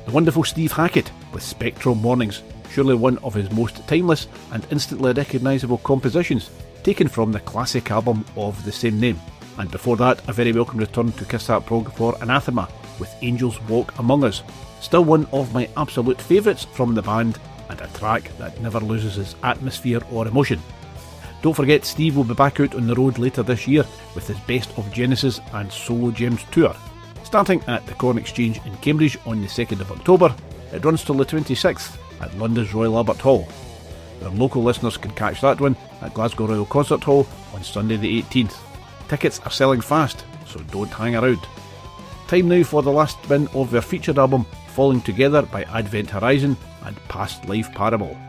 The wonderful Steve Hackett with Spectral Mornings, surely one of his most timeless and instantly recognisable compositions, taken from the classic album of the same name. And before that, a very welcome return to Kiss That Prog for Anathema with Angels Walk Among Us, still one of my absolute favourites from the band, and a track that never loses its atmosphere or emotion. Don't forget, Steve will be back out on the road later this year with his Best of Genesis and Solo Gems tour. Starting at the Corn Exchange in Cambridge on the 2nd of October, it runs till the 26th at London's Royal Albert Hall. Our local listeners can catch that one at Glasgow Royal Concert Hall on Sunday the 18th. Tickets are selling fast, so don't hang around. Time now for the last spin of their featured album, Falling Together by Advent Horizon and Past Life Parable.